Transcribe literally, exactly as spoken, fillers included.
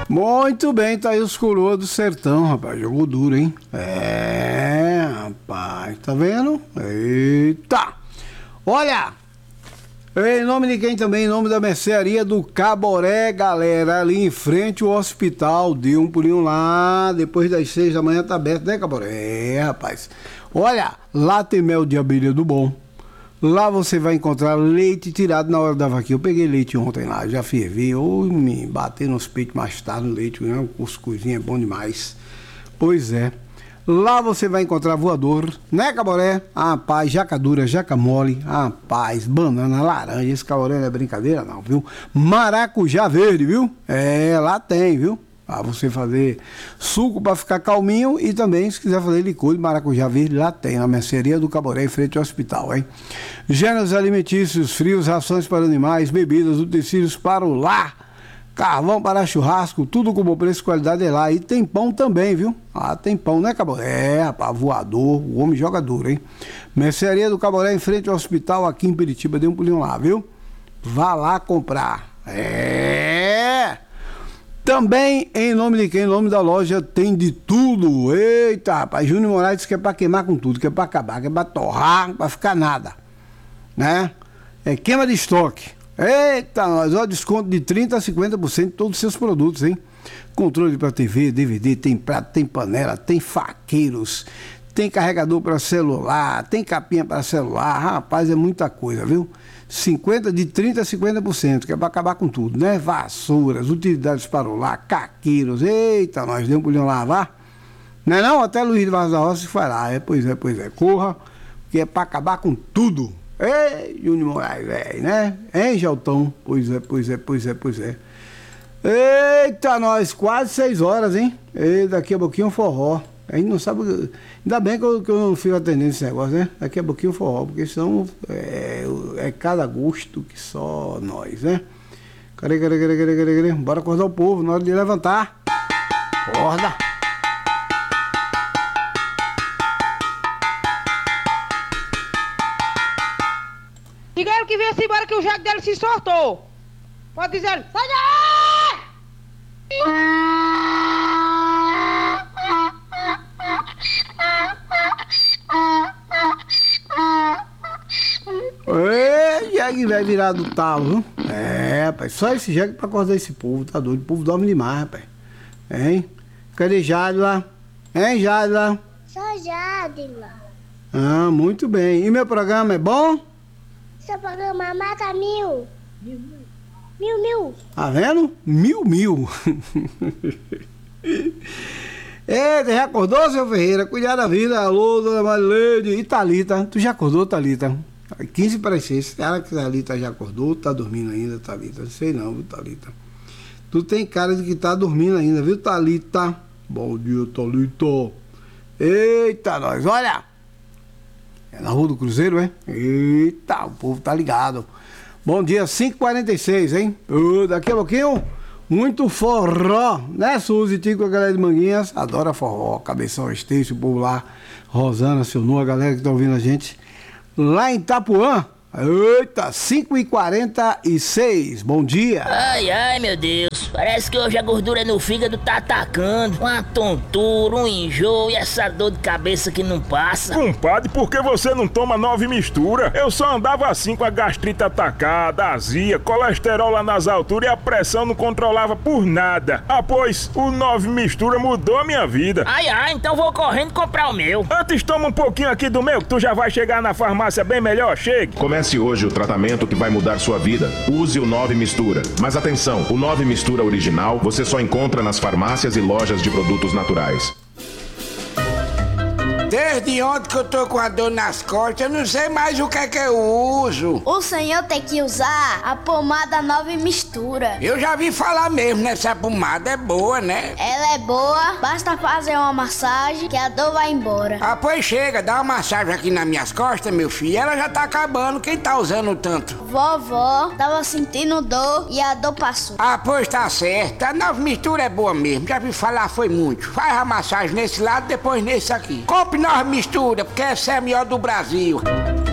Muito bem, tá aí os coroas do sertão, rapaz. Jogou duro, hein? É, rapaz, tá vendo? Eita! Olha! Em nome de quem também? Em nome da mercearia do Caboré, galera. Ali em frente ao hospital. Dê um pulinho lá. Depois das seis da manhã tá aberto, né, Caboré? É, rapaz. Olha, lá tem mel de abelha do bom. Lá você vai encontrar leite tirado na hora da vaquinha. Eu peguei leite ontem lá, já fervi. Ou me bater nos peitos mais tarde no leite. Né? O cuscuzinho é bom demais. Pois é. Lá você vai encontrar voador, né, Caboré? Ah, paz, jaca dura, jaca mole, ah, paz, banana, laranja. Esse Caboré não é brincadeira não, viu? Maracujá verde, viu? É, lá tem, viu? Pra você fazer suco para ficar calminho e também, se quiser fazer licor de maracujá verde, lá tem, na mercearia do Caboré, em frente ao hospital, hein? Gêneros alimentícios, frios, rações para animais, bebidas, utensílios para o lar, carvão para churrasco, tudo com bom preço e qualidade é lá. E tem pão também, viu? Ah, tem pão, né, Caboré? É, rapaz, voador, o homem joga duro, hein? Mercearia do Caboré, em frente ao hospital, aqui em Piritiba, dê um pulinho lá, viu? Vá lá comprar. É... Também, em nome de quem? Em nome da loja tem de tudo. Eita, rapaz, Júnior Moraes disse que é pra queimar com tudo, que é pra acabar, que é pra torrar, pra ficar nada, né? É queima de estoque. Eita, nós, ó, desconto de trinta a cinquenta por cento de todos os seus produtos, hein? Controle para T V, D V D, tem prato, tem panela, tem faqueiros, tem carregador para celular, tem capinha para celular, rapaz, é muita coisa, viu? cinquenta, de trinta a cinquenta por cento, que é para acabar com tudo, né? Vassouras, utilidades para o lar, caqueiros, eita, nós deu um pulinho lá, vá? Não é não? Até Luiz de Vaz da Roça foi lá, é, pois é, pois é, corra, que é para acabar com tudo. Ei, Júnior Moraes, velho, né? Hein, Geltão? Pois é, pois é, pois é, pois é. Eita, nós, quase seis horas, hein? E daqui a pouquinho um forró. A gente não sabe. Ainda bem que eu, que eu não fico atendendo esse negócio, né? Daqui a pouquinho um forró, porque senão é, é cada gosto que só nós, né? Cadê, cadê, cadê, cadê, cadê, cadê? Bora acordar o povo na hora de levantar. Acorda! Diga ele que venha-se embora que o jaco dele se soltou. Pode dizer, sai daí! Ei, jegue vai virar do talo, viu? É, rapaz, só esse jegue pra acordar esse povo, tá doido? O povo dorme demais, rapaz. Hein? Cadê Jadla? Hein, Jadla? Sou Jadla. Ah, muito bem. E meu programa é bom? Seu programa mata mil. Mil, mil. Mil, mil. Tá vendo? Mil, mil. Eita, já acordou, seu Ferreira? Cuidado da vida. Alô, dona Marileide. E Thalita? Tu já acordou, Thalita? quinze para as seis. Será que Thalita já acordou? Tá dormindo ainda, Thalita? Não sei não, viu, Thalita? Tu tem cara de que tá dormindo ainda, viu, Thalita? Bom dia, Thalita. Eita, nós, olha. É na Rua do Cruzeiro, é? Eita, o povo tá ligado. Bom dia, cinco e quarenta e seis, hein? Uh, daqui a pouquinho, muito forró, né, Suzy? Tico, a galera de Manguinhas, adora forró. Cabeção Estêncio, o povo lá, Rosana, seu Nu, a galera que tá ouvindo a gente lá em Itapuã. Eita, cinco e quarenta e seis, bom dia. Ai, ai, meu Deus, parece que hoje a gordura no fígado tá atacando. Uma tontura, um enjoo e essa dor de cabeça que não passa. Compadre, por que você não toma nove mistura? Eu só andava assim com a gastrite atacada, azia, colesterol lá nas alturas e a pressão não controlava por nada. Ah, pois, o nove mistura mudou a minha vida. Ai, ai, então vou correndo comprar o meu. Antes toma um pouquinho aqui do meu, que tu já vai chegar na farmácia bem melhor, chegue. Comece hoje o tratamento que vai mudar sua vida. Use o nove Mistura. Mas atenção, o nove Mistura original você só encontra nas farmácias e lojas de produtos naturais. Desde ontem que eu tô com a dor nas costas, eu não sei mais o que é que eu uso. O senhor tem que usar a pomada Nova Mistura. Eu já vi falar mesmo nessa pomada, é boa, né? Ela é boa, basta fazer uma massagem que a dor vai embora. Ah, pois chega, dá uma massagem aqui nas minhas costas, meu filho. Ela já tá acabando, quem tá usando tanto? Vovó tava sentindo dor e a dor passou. Ah, pois tá certo, a Nova Mistura é boa mesmo, já vi falar foi muito. Faz a massagem nesse lado, depois nesse aqui. Compre Nova Mistura, porque essa é a melhor do Brasil.